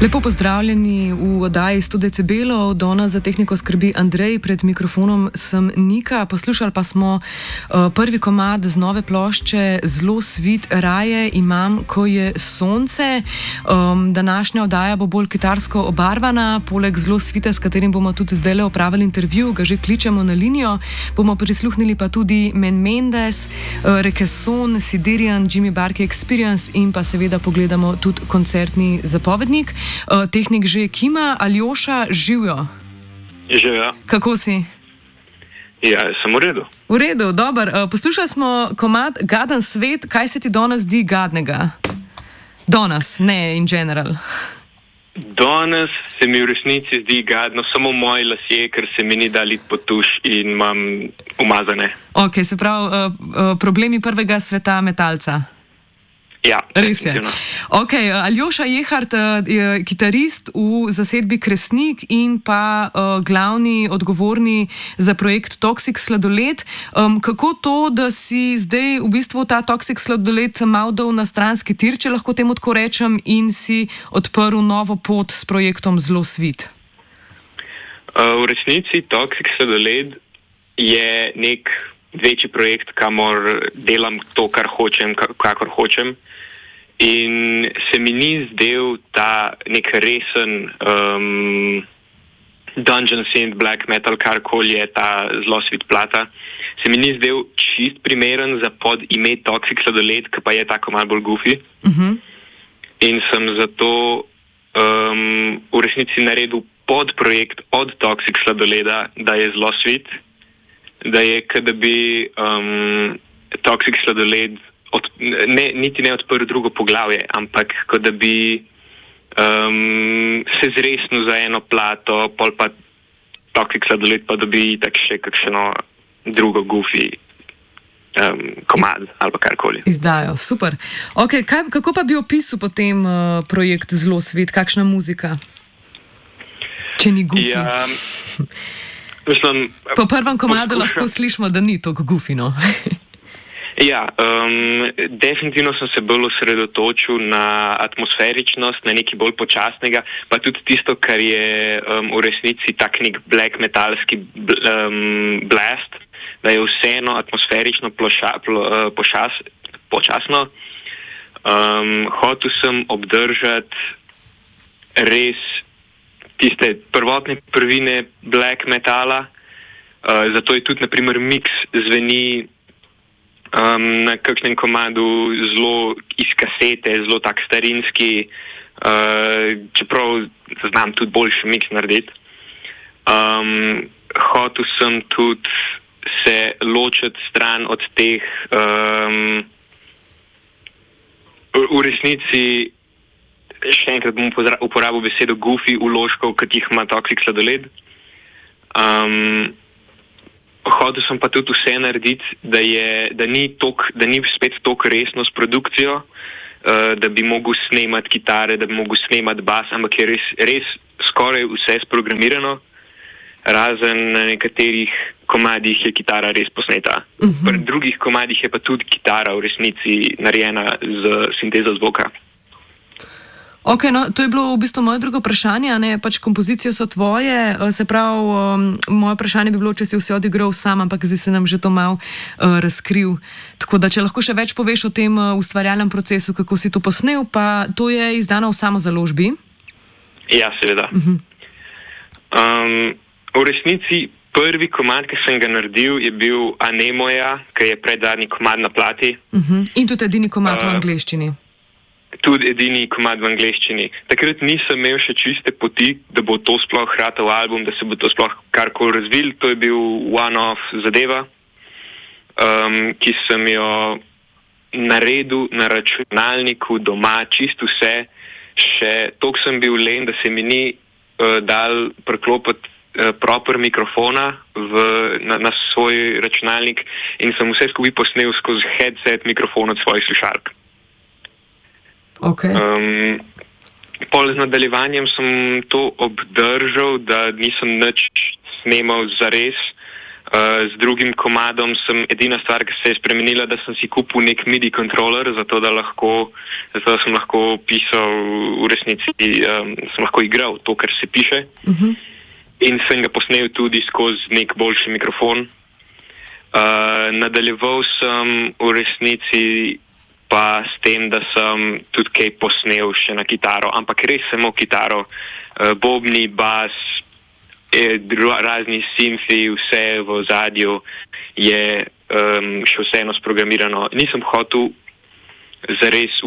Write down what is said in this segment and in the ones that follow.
Lepo pozdravljeni v oddaji 100 decibelov. Danes za tehniko skrbi Andrej, pred mikrofonom sem Nika. Poslušali pa smo prvi komad z nove plošče Zelo svit raje imam, ko je sonce. Današnja oddaja bo bolj kitarsko obarvana. Poleg Zelo svita, s katerim bomo tudi zdaj opravili intervju, ga že kličemo na linijo, bomo prisluhnili pa tudi Men Mendes, Rekeson, Siderian, Jimmy Barke Experience in pa seveda pogledamo tudi koncertni zapovednik. Tehnik že kima. Aljoša, živjo. Živjo. Kako si? Ja, sem v redu. V redu, dobro. Poslušali smo komad Gaden svet. Kaj se ti danes zdi gadnega? Danes, ne in general. Danes se mi v resnici zdi gadno samo moji lasje, ker se mi ni dali pod tuš in imam umazane. Ok, se pravi, problemi prvega sveta metalca. Ja, res je. Ok, Aljoša Jehart je kitarist v zasedbi Kresnik in pa glavni odgovorni za projekt Toxic Sladoled. Kako to, da si zdaj v bistvu ta Toxic Sladoled mal dal na stranski tir, če lahko temu tako rečem, in si odprl novo pot s projektom Zelo svit? V resnici Toxic Sladoled je nek večji projekt, kamor delam to, kar hočem, kakor hočem. In se mi ni zdel ta nek resen dungeon synth, black metal, karkoli je ta Zelo svit plata, se mi ni zdel čist primeren za pod ime Toxic Sladoled, ki pa je tako malo bolj goofy. In sem zato v resnici naredil podprojekt od Toxic Sladoleda, da je Zelo svit, da je, da bi Toxic Sladoled niti ne odprl drugo poglavje, ampak kot da bi se zresnil za eno plato, pol pa Toxic Sladoled pa dobi tak še kakšno drugo goofy komad ali pa karkoli. Izdajo, super. Ok, kako pa bi opisal potem projekt Zelo svit? Kakšna muzika? Če ni goofy. Ja, mislim, po prvem komadu lahko slišimo, da ni toliko goofy, no? Ja, definitivno sem se bolj osredotočil na atmosferičnost, na nekaj bolj počasnega, pa tudi tisto, kar je v resnici tak nek black metalski blast, da je vseeno atmosferično počasno. Hotel sem obdržati res tiste prvotne prvine black metala, zato je tudi, naprimer, mix zveni na kakšnem komadu zelo iz kasete, zelo tak starinski, čeprav znam tudi boljši mix narediti. Hotel sem tudi se ločiti stran od teh v resnici, še enkrat bom uporabil besedo goofy vložkov, kot jih ima Toxic Sladoled. Hotel sem pa tudi vse narediti, da ni spet toliko resno s produkcijo, da bi mogel snemati kitare, da bi mogel snemati bas, ampak je res skoraj vse sprogramirano, razen na nekaterih komadih je kitara res posneta. Pri drugih komadih je pa tudi kitara v resnici narejena z sintezo zvoka. Ok, no, to je bilo v bistvu moje drugo vprašanje, ne, pač kompozicije so tvoje, se pravi, moje vprašanje bi bilo, če si vse odigral sam, ampak zdaj se nam že to malo razkril. Tako da, če lahko še več poveš o tem ustvarjalnem procesu, kako si to posnel, pa to je izdano v samozaložbi? Ja, seveda. V resnici prvi komad, ki sem ga naredil, je bil Anemoja, ki je predzadnji komad na plati. In tudi edini komad v angleščini. Tudi edini komad v angleščini. Takrat nisem imel še čiste poti, da bo to sploh ratal album, da se bo to sploh karkoli razvil. To je bil one-off zadeva, ki sem jo naredil na računalniku doma, čisto vse. Še toliko sem bil len, da se mi ni dal priklopiti proper mikrofona na svoj računalnik in sem vse skupaj posnel skozi headset mikrofon od svojih slušalk. Okay. Pol z nadaljevanjem sem to obdržal, da nisem nič snemal zares, Z drugim komadom edina stvar, ki se je spremenila, da sem si kupil nek MIDI kontroler, zato da sem lahko pisal v resnici, sem lahko igral to, kar se piše. In sem ga posnel tudi skozi nek boljši mikrofon. Nadaljeval sem v resnici pa s tem, da sem tudi kaj posnel še na kitaro, ampak res samo kitaro, bobni, bas, razni simfi, vse v ozadju je še vseeno sprogramirano. Nisem hotel zares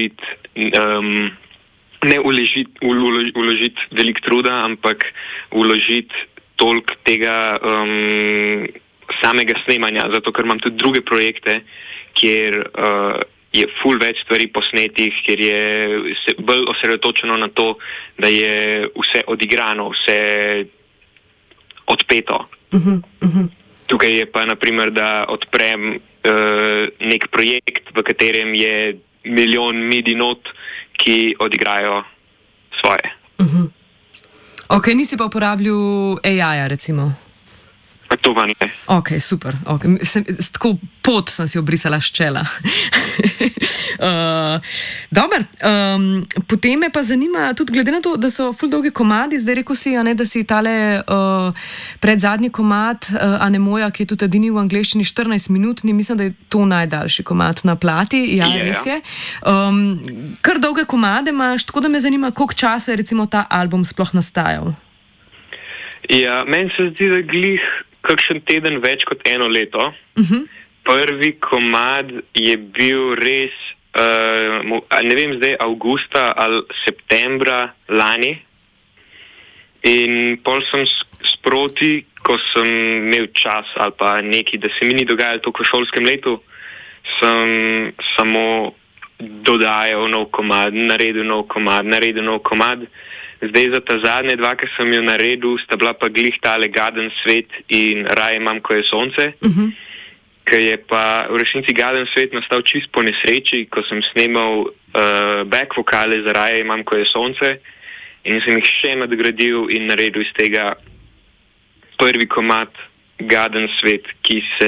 uložiti veliko truda, ampak uložiti toliko tega samega snemanja, zato ker imam tudi druge projekte, kjer je ful več stvari posnetih, kjer je bolj osredotočeno na to, da je vse odigrano, vse odpeto. Tukaj je pa naprimer, da odprem nek projekt, v katerem je milijon MIDI not, ki odigrajo svoje. Ok, nisi pa uporabljal AI-ja, recimo? To pa ne. Ok, super. Okay. Tako pot sem si obrisala s čela. Dobar. Potem me pa zanima, tudi glede na to, da so ful dolgi komadi, zdaj rekel si, da si tale predzadnji komad Anemoja, ki je tudi edini v angleščini 14 minutni, mislim, da je to najdaljši komad na plati. Ja, res je. Kar dolge komade imaš, tako da me zanima, koliko časa je recimo ta album sploh nastajal? Ja, meni se zdi, da glih kakšen teden več kot 1 leto. Prvi komad je bil res, ne vem zdaj, avgusta ali septembra lani. In pol sem sproti, ko sem imel čas ali pa nekaj, da se mi ni dogajalo to v šolskem letu, sem samo dodajal nov komad, naredil nov komad. Zdaj za ta zadnje 2, ki sem jo naredil, sta bila pa glih tale Garden svet in Raje imam, ko je sonce. Ker je pa v resnici Garden svet nastal čist po nesreči, ko sem snemal back vokale za Raje imam, ko je sonce, in sem jih še nadgradil in naredil iz tega prvi komad Garden svet, ki se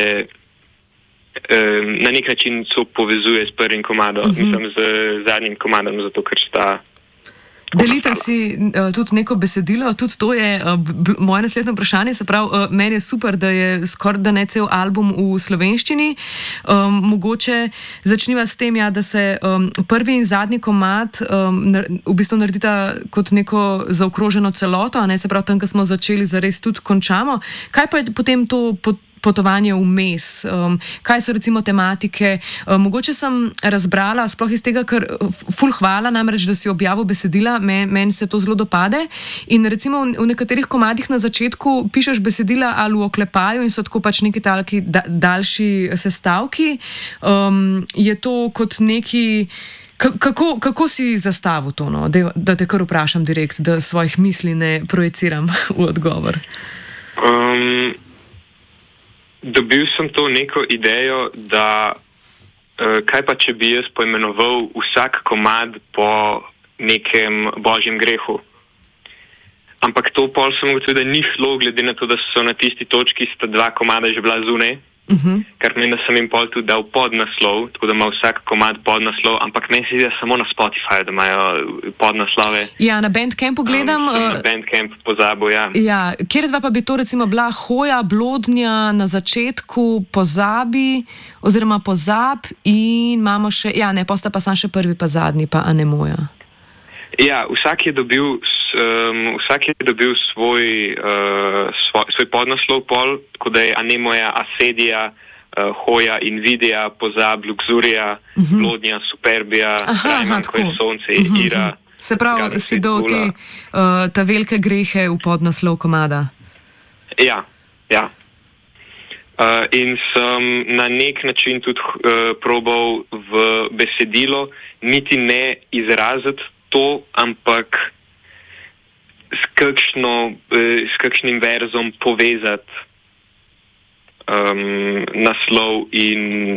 na nek način povezuje s prvim komadom, mislim z zadnjim komadom, zato ker sta Delite si tudi neko besedilo, tudi to je moje naslednje vprašanje, se pravi, meni je super, da je skoraj da ne cel album v slovenščini. Mogoče začniva s tem, da se prvi in zadnji komad v bistvu naredita kot neko zaokroženo celoto, a ne, se pravi, tam, ko smo začeli, zares tudi končamo. Kaj pa je potem to potovanje vmes? Kaj so recimo tematike? Mogoče sem razbrala, sploh iz tega, ker ful hvala namreč, da si objavil besedila, meni se to zelo dopade. In recimo v nekaterih komadih na začetku pišeš besedila ali v oklepaju in so tako pač neki talki daljši sestavki. Je to kot neki... Kako si zastavil to, no? Da te kar vprašam direkt, da svojih misli ne projeciram v odgovor? Dobil sem to neko idejo, da kaj pa, če bi jaz poimenoval vsak komad po nekem božjem grehu. Ampak to pol sem ugotovil, da ni šlo, glede na to, da so na tisti točki sta 2 komada že bila zunaj, kar meni, da sem jim pol tudi dal podnaslov, tako da ima vsak komad podnaslov, ampak meni se zdi, da samo na Spotify, da imajo podnaslove. Ja, na Bandcampu gledam. Na Bandcamp pozabil, ja. Ja, kjer 2 pa bi to recimo bila Hoja, Blodnja, na začetku Pozabi, oziroma Pozab in imamo še, ja ne, posta pa sam še prvi pa zadnji, pa Anemoja. Ja, vsak je dobil svoj podnaslov pol, tako da je Anemoja, Asedija, Hoja, Invidija, Pozab, Luxurija, Blodnja, Superbija, Raje imam, ko je sonce, Ira. Se pravi, si dal ta velike grehe v podnaslov komada. Ja. In sem na nek način tudi probal v besedilo niti ne izraziti to, ampak s kakšnim verzom povezati naslov in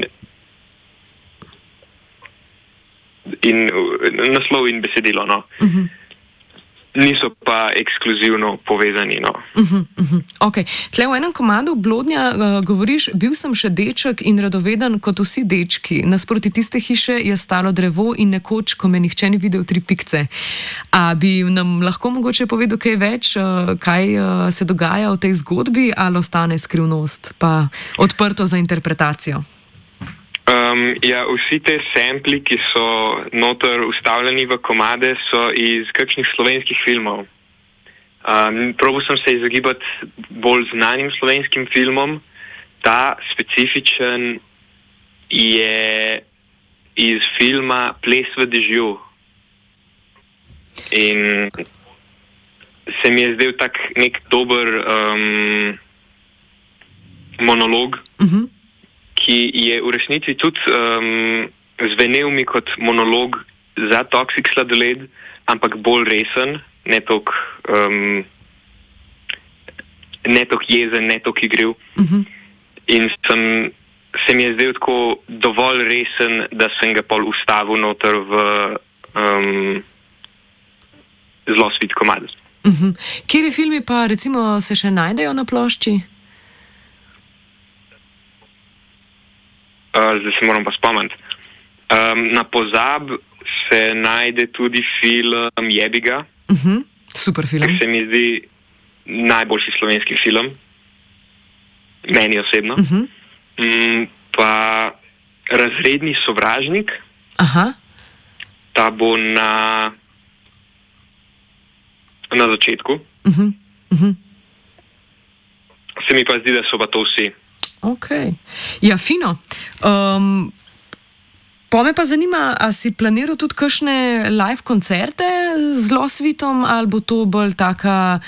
besedilo. No. niso pa ekskluzivno povezani. No. Okay. Tle v enem komadu Blodnja govoriš, bil sem še deček in radoveden kot vsi dečki. Nasproti tiste hiše je stalo drevo in nekoč, ko me nihče ni videl, 3 pikce. A bi nam lahko mogoče povedal kaj več, kaj se dogaja v tej zgodbi, ali ostane skrivnost pa odprto za interpretacijo? Ja, vsi te sampli, ki so noter ustavljeni v komade, so iz kakšnih slovenskih filmov. Probal sem se izogibati bolj znanim slovenskim filmom. Ta specifičen je iz filma Ples v dežju. In se mi je zdel tak nek dober monolog, ki je v resnici tudi zvenel mi kot monolog za Toxic sladoled, ampak bolj resen, ne toliko jezen, ne toliko igriv. In se mi je zdel tako dovolj resen, da sem ga pol ustavil noter v zelo svit komad. Kateri filmi pa recimo se še najdejo na plošči? Zdaj se moram pa spomniti. Na pozab se najde tudi film Jebiga. Super film. Ki se mi zdi najboljši slovenski film. Meni osebno. Pa Razredni sovražnik. Aha. Ta bo na začetku. Se mi pa zdi, da so pa to vsi. Ok. Ja, fino. Pa me pa zanima, a si planiral tudi kakšne live koncerte z Losvitom, ali bo to bolj taka,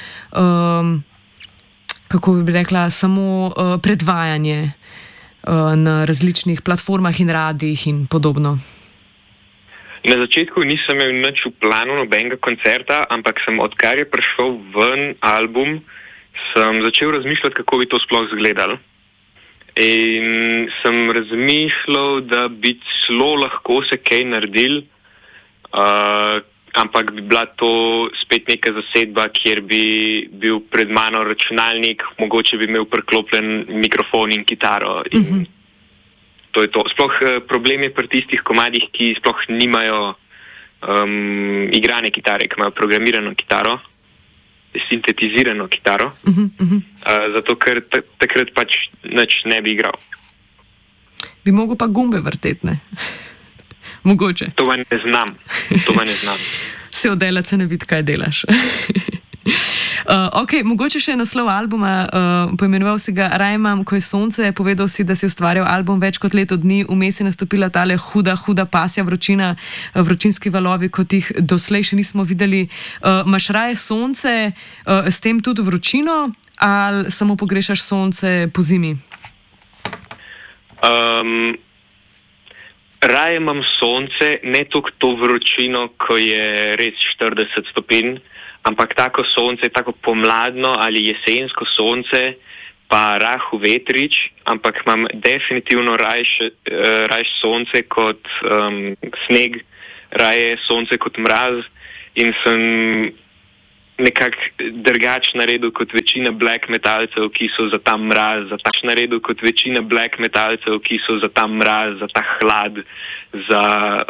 kako bi rekla, samo predvajanje na različnih platformah in radijih in podobno? Na začetku nisem imel nič v planu nobenega koncerta, ampak odkar je prišel ven album, sem začel razmišljati, kako bi to sploh izgledalo. In sem razmišljal, da bi celo lahko se kaj naredil, ampak bi bila to spet neka zasedba, kjer bi bil pred mano računalnik, mogoče bi imel priklopljen mikrofon in kitaro. In to je to. Sploh problem je pri tistih komadih, ki sploh nimajo igrane kitare, ki imajo programirano kitaro, sintetizirano kitaro, zato ker takrat pač nič ne bi igral. Bi mogel pa gumbe vrteti, ne? Mogoče. To pa ne znam. Se oddelati se ne vidi, kaj delaš. Ok, mogoče še naslov albuma, poimenoval si ga Raj imam, ko je sonce, povedal si, da si ustvarjal album več kot leto dni, vmes je nastopila tale huda pasja vročina, vročinski valovi, kot jih doslej še nismo videli. Imaš raje sonce, s tem tudi vročino, ali samo pogrešaš sonce po zimi? Raje imam sonce, ne toliko to vročino, ko je res 40 stopinj, ampak tako sonce, tako pomladno ali jesensko sonce, pa rahu vetrič, ampak imam definitivno raje sonce kot sneg, raje sonce kot mraz in sem nekako drugač naredil kot večina black metalcev, ki so za ta mraz, naredil kot večina black metalcev, ki so za ta mraz, za ta hlad, za